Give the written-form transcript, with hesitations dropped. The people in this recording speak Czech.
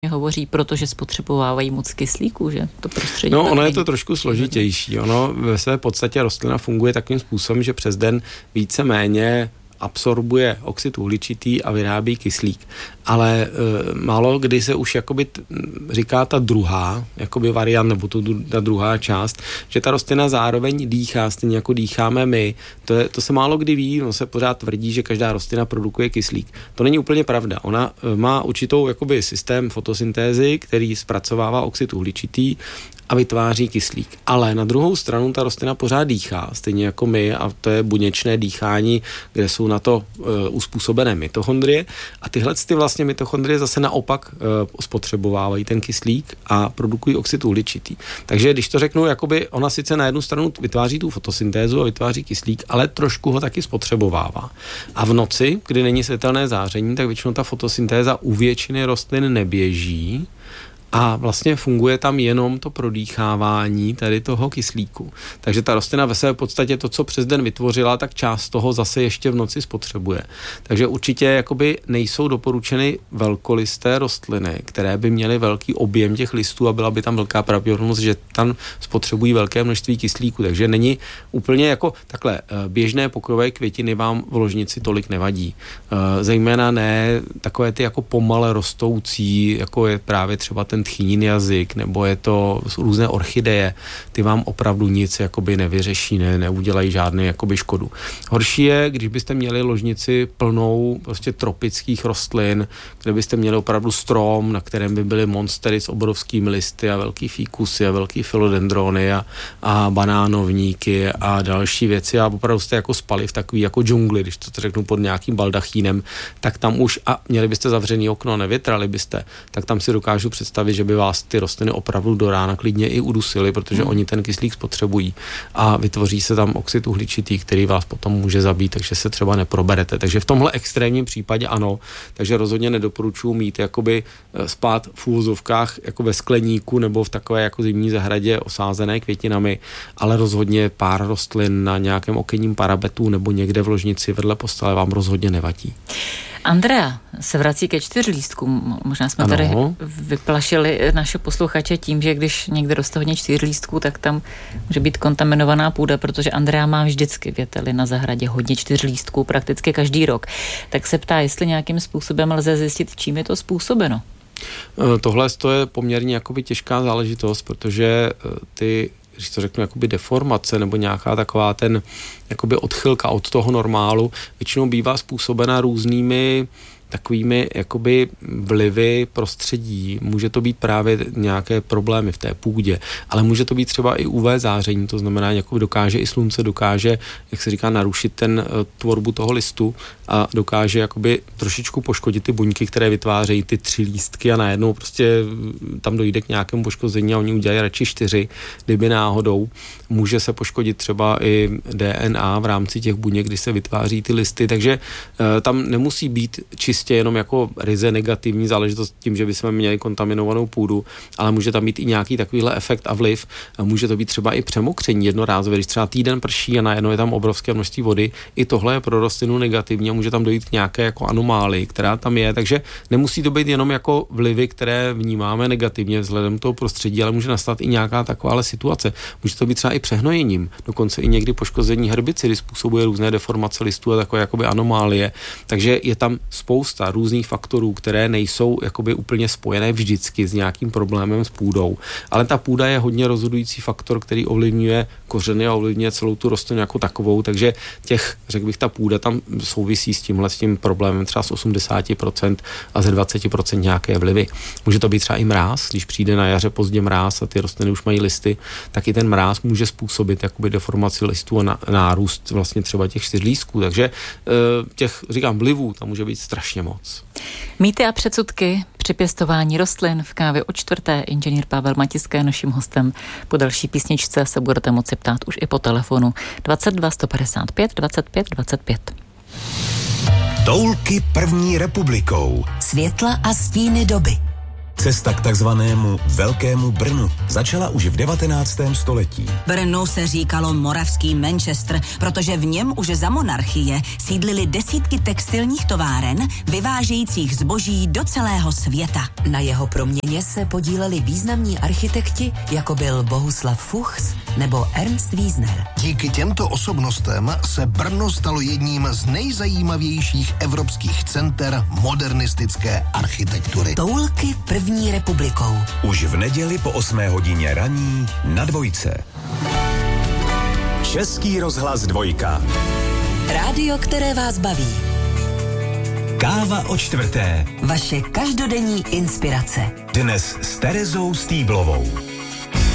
hovoří, protože spotřebovávají moc kyslíku, že to prostředí. No, ono je to trošku složitější. Ono ve své podstatě rostlina funguje takým způsobem, že přes den víceméně absorbuje oxid uhličitý a vyrábí kyslík. Ale málo kdy se už jakoby říká ta druhá jakoby variant, nebo ta druhá část, že ta rostlina zároveň dýchá, stejně jako dýcháme my. To se málo kdy ví, no se pořád tvrdí, že každá rostlina produkuje kyslík. To není úplně pravda. Ona má určitou jakoby systém fotosyntézy, který zpracovává oxid uhličitý a vytváří kyslík. Ale na druhou stranu ta rostlina pořád dýchá, stejně jako my, a to je buněčné dýchání, kde jsou na to uspůsobené mitochondrie, a tyhle vlastně mitochondrie zase naopak spotřebovávají ten kyslík a produkují oxid uhličitý. Takže když to řeknu, jakoby ona sice na jednu stranu vytváří tu fotosyntézu a vytváří kyslík, ale trošku ho taky spotřebovává. A v noci, kdy není světelné záření, tak většinou ta fotosyntéza u většiny rostlin neběží, a vlastně funguje tam jenom to prodýchávání tady toho kyslíku. Takže ta rostlina ve své podstatě to, co přes den vytvořila, tak část toho zase ještě v noci spotřebuje. Takže určitě jakoby nejsou doporučeny velkolisté rostliny, které by měly velký objem těch listů a byla by tam velká pravděpodobnost, že tam spotřebují velké množství kyslíku. Takže není úplně jako takhle běžné pokrové květiny vám v ložnici tolik nevadí. Zejména ne takové ty jako pomale rostoucí, jako je právě třeba ten tchýnin jazyk, nebo je to různé orchideje, ty vám opravdu nic jakoby nevyřeší, neudělají žádný jakoby škodu. Horší je, když byste měli ložnici plnou prostě tropických rostlin, kde byste měli opravdu strom, na kterém by byly monstery s obrovskými listy a velký fíkusy a velký filodendrony a banánovníky a další věci, a opravdu jste jako spali v takový jako džungli, když to řeknu pod nějakým baldachínem, tak tam už, a měli byste zavřený okno, nevětrali byste, tak tam si dokážu představit, že by vás ty rostliny opravdu do rána klidně i udusily, protože oni ten kyslík spotřebují a vytvoří se tam oxid uhličitý, který vás potom může zabít, takže se třeba neproberete. Takže v tomhle extrémním případě ano, takže rozhodně nedoporučuji mít jakoby spát v úvozovkách jako ve skleníku nebo v takové jako zimní zahradě osázené květinami, ale rozhodně pár rostlin na nějakém okenním parabetu nebo někde v ložnici vedle postele vám rozhodně nevadí. Andrea se vrací ke čtyřlístkům. Možná jsme tady vyplašili naše posluchače tím, že když někde roste hodně čtyřlístků, tak tam může být kontaminovaná půda, protože Andrea má vždycky věteli na zahradě hodně čtyřlístků, prakticky každý rok. Tak se ptá, jestli nějakým způsobem lze zjistit, čím je to způsobeno. Tohle je poměrně jakoby těžká záležitost, protože ty, když to řeknu, jakoby deformace nebo nějaká taková ten jakoby odchylka od toho normálu, většinou bývá způsobena různými takovými jakoby vlivy prostředí. Může to být právě nějaké problémy v té půdě, ale může to být třeba i UV záření, to znamená, jakoby dokáže i slunce, dokáže, jak se říká, narušit ten tvorbu toho listu a dokáže jakoby trošičku poškodit ty buňky, které vytvářejí ty 3 lístky, a najednou prostě tam dojde k nějakému poškození a oni udělají radši 4, kdyby náhodou. Může se poškodit třeba i DNA v rámci těch buněk, kdy se vytváří ty listy, takže tam nemusí být čistě jenom jako ryze negativní záležitost tím, že bychom měli kontaminovanou půdu, ale může tam být i nějaký takovýhle efekt a vliv. Může to být třeba i přemokření jednorázové, když třeba týden prší a najednou je tam obrovské množství vody. I tohle je pro rostlinu negativní a může tam dojít k nějaké jako anomálii, která tam je, takže nemusí to být jenom jako vlivy, které vnímáme negativně vzhledem toho prostředí, ale může nastat i nějaká takováhle situace. Může to být třeba i přehnojením, dokonce i někdy poškození herbicidy způsobuje různé deformace listů a takové jakoby anomálie. Takže je tam spousta různých faktorů, které nejsou jakoby úplně spojené vždycky s nějakým problémem s půdou. Ale ta půda je hodně rozhodující faktor, který ovlivňuje kořeny a ovlivňuje celou tu rostlinu jako takovou, takže řekl bych, ta půda tam souvisí s tím problémem třeba z 80% a ze 20% nějaké vlivy. Může to být třeba i mráz, když přijde na jaře pozdě mráz a ty rostliny už mají listy, tak i ten mráz může způsobit jakoby deformaci listů a nárůst vlastně třeba těch čtyřlístků. Takže říkám, vlivů tam může být strašně moc. Mýty a předsudky při pěstování rostlin v Kávě o čtvrté. Inženýr Pavel Matiska je naším hostem. Po další písničce se budete moci ptát už i po telefonu 22 155 25 25. Toulky první republikou. Světla a stíny doby. Cesta k takzvanému Velkému Brnu začala už v 19. století. Brnu se říkalo Moravský Manchester, protože v něm už za monarchie sídlily desítky textilních továren, vyvážejících zboží do celého světa. Na jeho proměně se podíleli významní architekti, jako byl Bohuslav Fuchs nebo Ernst Wiesner. Díky těmto osobnostem se Brno stalo jedním z nejzajímavějších evropských center modernistické architektury. Toulky první republikou. Už v neděli po 8 hodině raní na Dvojce. Český rozhlas 2. Rádio, které vás baví. Káva o 4. Vaše každodenní inspirace. Dnes s Terezou Stýblovou.